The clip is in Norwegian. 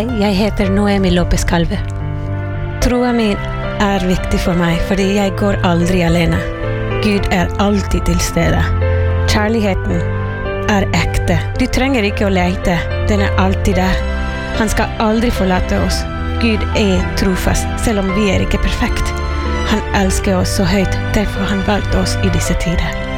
Hei, jeg heter Noemi Lopez Calve. Troa min viktig for meg, fordi jeg går aldri alene. Gud alltid til stede. Kjærligheten ekte. Du trenger ikke å lete, den alltid der. Han skal aldri forlate oss. Gud trofast, selv om vi ikke perfekt. Han elsker oss så høyt, derfor han valgte oss i disse tider.